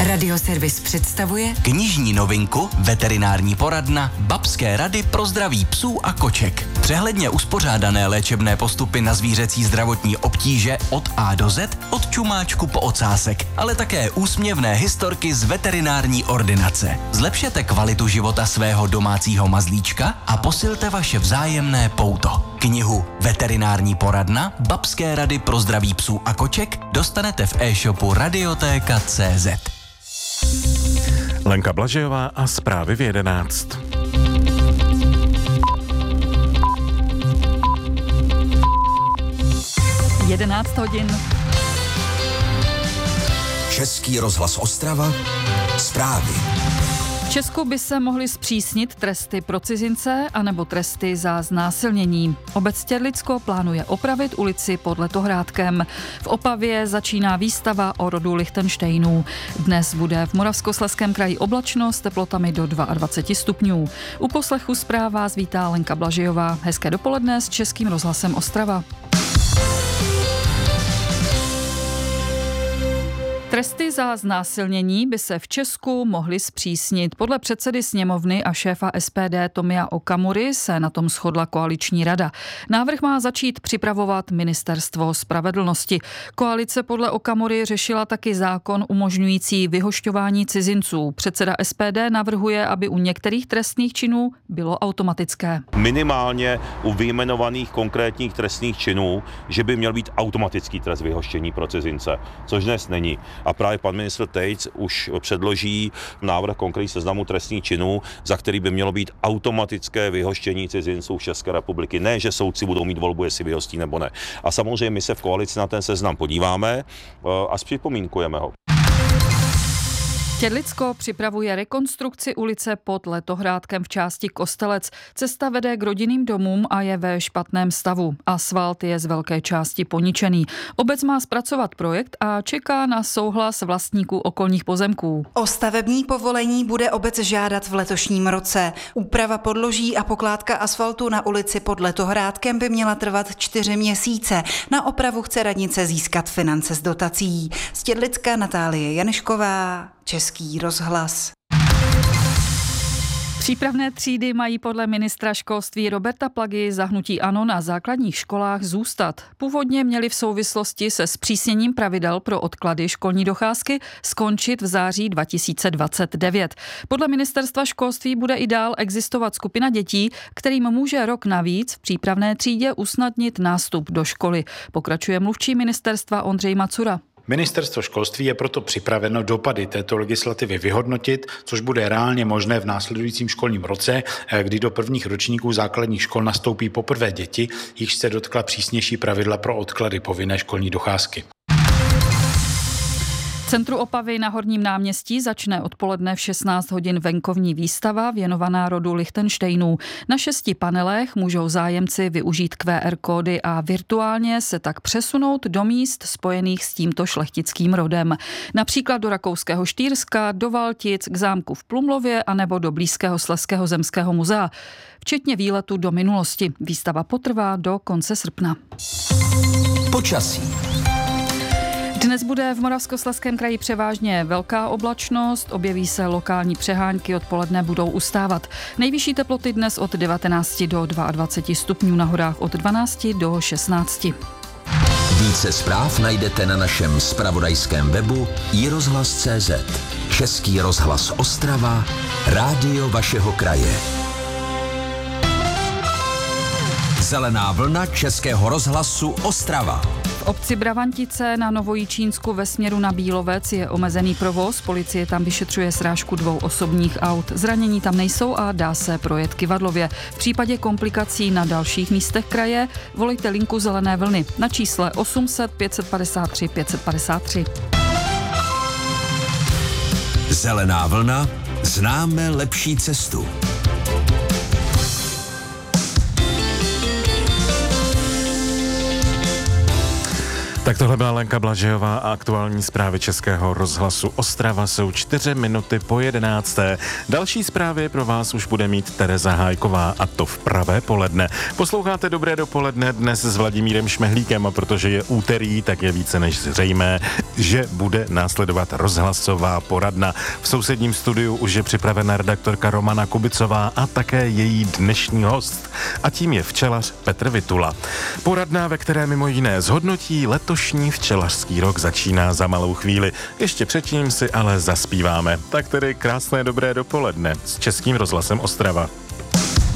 Radioservis představuje knižní novinku Veterinární poradna Babské rady pro zdraví psů a koček. Přehledně uspořádané léčebné postupy na zvířecí zdravotní obtíže od A do Z, od čumáčku po ocásek, ale také úsměvné historky z veterinární ordinace. Zlepšete kvalitu života svého domácího mazlíčka a posilte vaše vzájemné pouto. Knihu Veterinární poradna Babské rady pro zdraví psů a koček dostanete v e-shopu Radiotéka.cz. Lenka Blažejová a zprávy v 11. hodin. Český rozhlas Ostrava, zprávy. V Česku by se mohly zpřísnit tresty pro cizince anebo tresty za znásilnění. Obec Těrlicko plánuje opravit ulici pod Letohrádkem. V Opavě začíná výstava o rodu Lichtenštejnů. Dnes bude v Moravskoslezském kraji oblačno s teplotami do 22 stupňů. U poslechu zpráv vás vítá Lenka Blažejová. Hezké dopoledne s Českým rozhlasem Ostrava. Tresty za znásilnění by se v Česku mohly zpřísnit. Podle předsedy sněmovny a šéfa SPD Tomia Okamury se na tom shodla koaliční rada. Návrh má začít připravovat Ministerstvo spravedlnosti. Koalice podle Okamury řešila taky zákon umožňující vyhošťování cizinců. Předseda SPD navrhuje, aby u některých trestných činů bylo automatické. Minimálně u vyjmenovaných konkrétních trestných činů, že by měl být automatický trest vyhoštění pro cizince, což dnes není. A právě pan ministr Tejc už předloží návrh konkrétní seznamu trestných činů, za který by mělo být automatické vyhoštění cizinců z České republiky. Ne, že soudci budou mít volbu, jestli vyhostí nebo ne. A samozřejmě my se v koalici na ten seznam podíváme a zpřipomínkujeme ho. Těrlicko připravuje rekonstrukci ulice pod Letohrádkem v části Kostelec. Cesta vede k rodinným domům a je ve špatném stavu. Asfalt je z velké části poničený. Obec má zpracovat projekt a čeká na souhlas vlastníků okolních pozemků. O stavební povolení bude obec žádat v letošním roce. Úprava podloží a pokládka asfaltu na ulici pod Letohrádkem by měla trvat 4 měsíce. Na opravu chce radnice získat finance z dotací. Z Těrlicka Natálie Janešková, Český rozhlas. Přípravné třídy mají podle ministra školství Roberta Plagy za hnutí ANO na základních školách zůstat. Původně měly v souvislosti se zpřísněním pravidel pro odklady školní docházky skončit v září 2029. Podle ministerstva školství bude i dál existovat skupina dětí, kterým může rok navíc v přípravné třídě usnadnit nástup do školy. Pokračuje mluvčí ministerstva Ondřej Macura. Ministerstvo školství je proto připraveno dopady této legislativy vyhodnotit, což bude reálně možné v následujícím školním roce, kdy do prvních ročníků základních škol nastoupí poprvé děti, jichž se dotkla přísnější pravidla pro odklady povinné školní docházky. V centru Opavy na Horním náměstí začne odpoledne v 16 hodin venkovní výstava věnovaná rodu Lichtenštejnů. Na 6 panelech můžou zájemci využít QR kódy a virtuálně se tak přesunout do míst spojených s tímto šlechtickým rodem. Například do rakouského Štýrska, do Valtic, k zámku v Plumlově anebo do blízkého Slezského zemského muzea. Včetně výletu do minulosti. Výstava potrvá do konce srpna. Počasí. Dnes bude v Moravskoslezském kraji převážně velká oblačnost, objeví se lokální přehánky, odpoledne budou ustávat. Nejvyšší teploty dnes od 19 do 22 stupňů, na horách od 12 do 16. Více zpráv najdete na našem zpravodajském webu iRozhlas.cz. Český rozhlas Ostrava, rádio vašeho kraje. Zelená vlna Českého rozhlasu Ostrava. V obci Bravantice na Novojičínsku ve směru na Bílovec je omezený provoz. Policie tam vyšetřuje srážku 2 osobních aut. Zranění tam nejsou a dá se projet kyvadlově. V případě komplikací na dalších místech kraje volejte linku Zelené vlny na čísle 800 553 553. Zelená vlna, známe lepší cestu. Tak tohle byla Lenka Blažejová a aktuální zprávy Českého rozhlasu Ostrava jsou 4 minuty po 11. Další zprávy pro vás už bude mít Tereza Hájková, a to v pravé poledne. Posloucháte Dobré dopoledne dnes s Vladimírem Šmehlíkem, a protože je úterý, tak je více než zřejmé, že bude následovat rozhlasová poradna. V sousedním studiu už je připravena redaktorka Romana Kubicová a také její dnešní host. A tím je včelař Petr Vitula. Poradna, ve které mimo jiné zhodnotí letošní včelařský rok, začíná za malou chvíli. Ještě předtím si ale zaspíváme. Tak tedy krásné dobré dopoledne s Českým rozhlasem Ostrava.